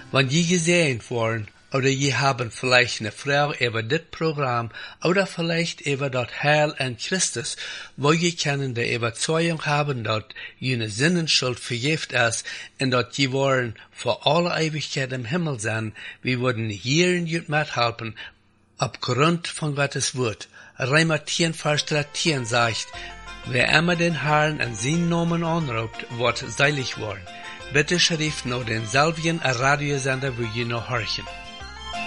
Wenn je gesehen worden, oder je haben vielleicht eine Frau über das Programm oder vielleicht über das Heil an Christus, wo je können die Überzeugung haben, dass jene Sinnenschuld vergift ist und dass je wollen vor alle Ewigkeit im Himmel sein, wir würden hier in jut mithelfen, aufgrund von Gottes Wort. Römer 10, Vers 13 sagt, wer immer den Herrn in seinen Namen anruft, wird seilig worden. Bitte schrift noch denselben Radiosender, wo je noch horchen.